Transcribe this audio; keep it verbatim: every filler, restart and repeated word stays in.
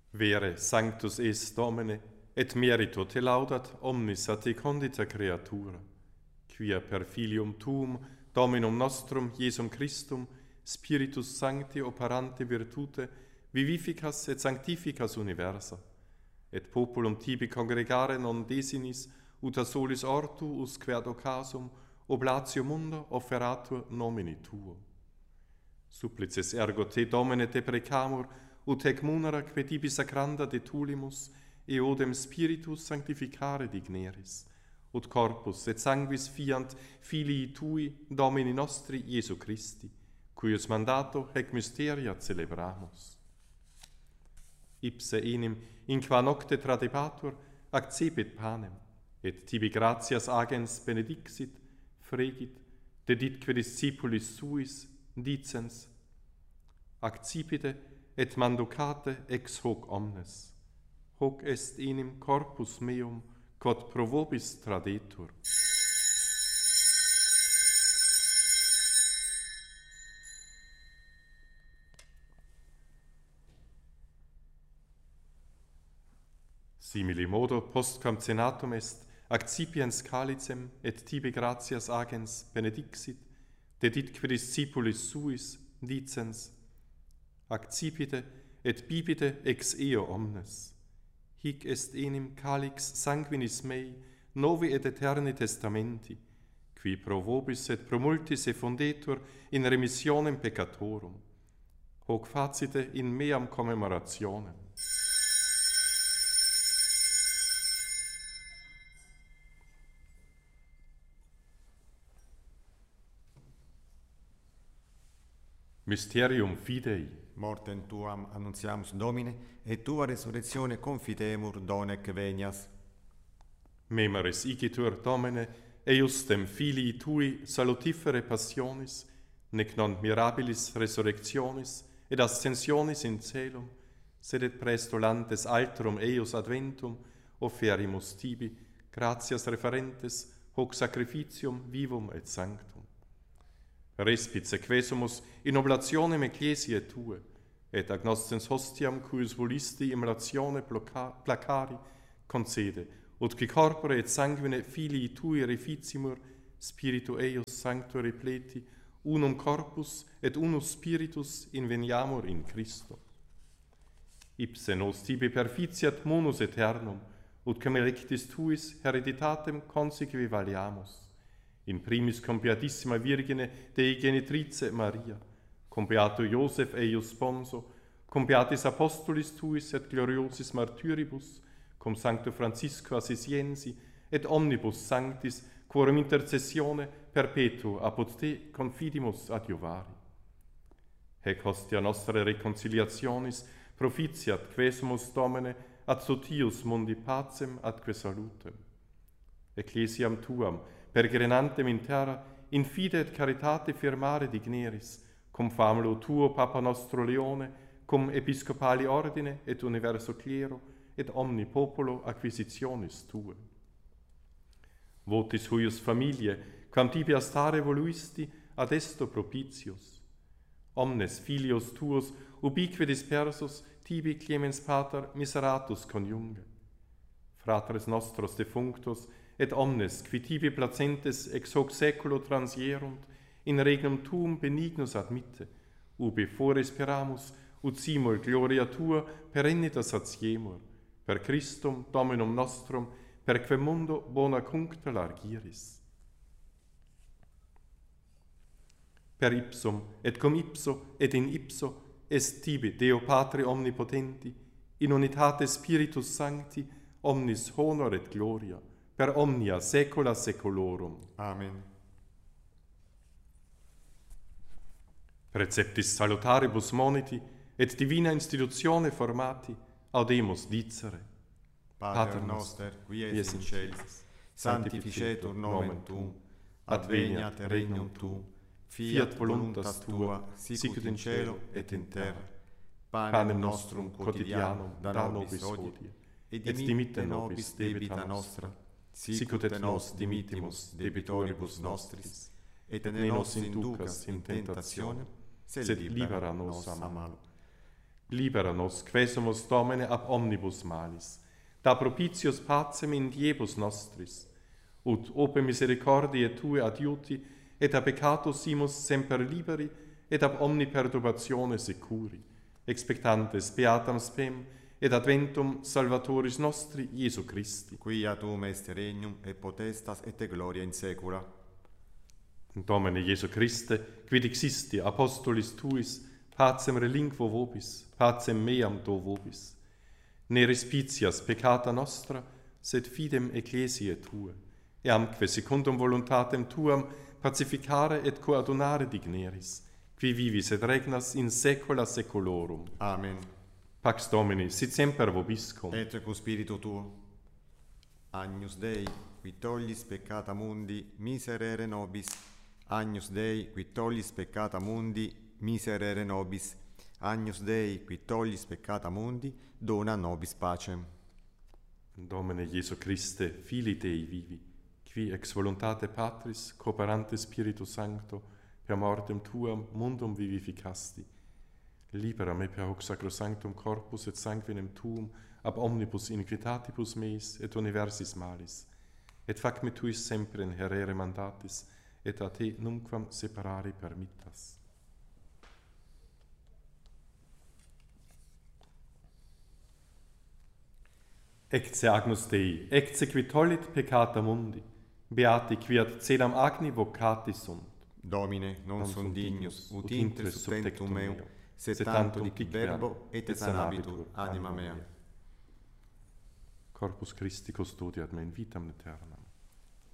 Vere sanctus es Domine, et merito te laudat omnis a te condita creatura, quia per filium tuum, Dominum nostrum, Iesum Christum, Spiritus Sancti operante virtute, vivificas et sanctificas universa, et populum tibi congregare non desinis, ut a solis ortu usque ad occasum, oblatio mundo offeratur nomini tuo. Supplices ergo te, Domine, te precamur, ut ec munera que tibi sacranda de tulimus, eodem Spiritus sanctificare digneris, ut corpus et sanguis fiant filii tui, Domini nostri Iesu Christi, cuius mandato hec mysteria celebramus. Ipse enim, in qua nocte tradebatur, accepit panem, et tibi gratias agens benedixit, fregit, deditque discipulis suis, dicens, accipite et manducate ex hoc omnes. Hoc est enim corpus meum, quod pro vobis tradetur. Simili modo postquam cenatum est, accipiens calicem et tibi gratias agens benedixit, deditque discipulis suis, dicens, accipite et bibite ex eo omnes. Hic est enim calix sanguinis mei, novi et eterni testamenti, qui pro vobis et pro multis effundetur in remissionem peccatorum. Hoc facite in meam commemorationem. Mysterium Fidei. Mortem tuam annuntiamus Domine, et tua resurrectione confidemur donec venias. Memoris igitur Domine, eiustem filii tui salutifere passionis, nec non mirabilis resurrectionis et ascensionis in celum, sed et prestolantes alterum eius adventum offerimus tibi, gratias referentes hoc sacrificium vivum et sanctum. Respice quesumus in oblationem ecclesiae tue, et agnoscens hostiam cuius volisti immolatione placari concede, ut qui corpore et sanguine filii tui reficimur, spiritu eius sancto repleti, unum corpus et unus spiritus inveniamur in Christo. Ipse nos tibi perficiat munus aeternum, ut cum electis tuis hereditatem consequi valiamus, in primis cum beatissima Virgine Dei genitrice Maria, cum beato Iosef eius sponso, cum beatis apostolis tuis et gloriosis martyribus, cum sancto Francisco Assisiensi, et omnibus sanctis, quorum intercessione perpetua apud te confidimus adiuvari. Hec hostia nostra reconciliationis propitiat quesumus Domine ad sotius mundi pacem atque salutem. Ecclesiam tuam, pergrenantem in terra, in fide et caritate firmare digneris, cum famulo tuo Papa nostro Leone, cum episcopali ordine et universo clero, et omni populo acquisitionis tue. Votis huius familie, quam tibi astare voluisti, ad esto propitius. Omnes filios tuos, ubique dispersus, tibi clemens pater miseratus coniunge. Fratres nostros defunctos, et omnes, qui tibi placentes ex hoc seculo transierunt, in regnum tuum benignus admitte, ubi fore speramus, ut simul gloria tua perennita satiemur, per Christum Dominum nostrum, per quem mundo bona cuncta largiris. Per ipsum, et cum ipso, et in ipso, est tibi, Deo Patre omnipotenti, in unitate Spiritus Sancti, omnis honor et gloria, per omnia saecula saeculorum. Amen. Preceptis salutaribus moniti, et divina institutione formati, audemus dicere. Pater noster, qui es in celis, sanctificetur nomen tuum, adveniat regnum tuum, fiat voluntas tua, sicut in cielo et in terra. Panem nostrum quotidianum da nobis hodie, et dimitte nobis debita nostra, sicut et nos dimittimus debitoribus nostris, et ne nos inducas in tentationem, sed libera nos a malo. Libera nos, quesumus Domine ab omnibus malis, da propitius pacem in diebus nostris, ut ope misericordiae Tue adiuti, et a peccatus simus semper liberi, et ab omni perturbatione securi, expectantes beatam spem, et adventum Salvatoris nostri, Iesu Christi. Quia tuum est regnum, et potestas, et gloria in saecula. Domine Iesu Christe, quid existi apostolis Tuis, pacem relinquo vobis, pacem meam do vobis. Ne respicias peccata nostra, sed fidem ecclesiae Tue, e amque secundum voluntatem Tuam pacificare et coadunare digneris, qui vivis et regnas in saecula saeculorum. Amen. Pax Domini, sit semper vobiscum. Et cum spiritu tuo. Agnus Dei, qui tollis peccata mundi, miserere nobis. Agnus Dei, qui tollis peccata mundi, miserere nobis. Agnus Dei, qui tollis peccata mundi, dona nobis pacem. Domine Iesu Christe, Filii Dei vivi, qui ex voluntate Patris, cooperante Spiritu Sancto, per mortem Tuam mundum vivificasti, libera me per hoc sacrosanctum corpus et sanguinem Tuum ab omnibus iniquitatibus meis et universis malis, et fac me Tuis sempre in herere mandatis, et a Te numquam separari permittas. Ecce Agnus Dei, ecce qui tollit peccata mundi, beati quiat celam agni vocati sunt. Domine, non, non sunt dignus, ut intre subtectum meu, sed tantum dic verbo, et sanabitur anima mea. Corpus Christi custodiat me in vitam aeternam.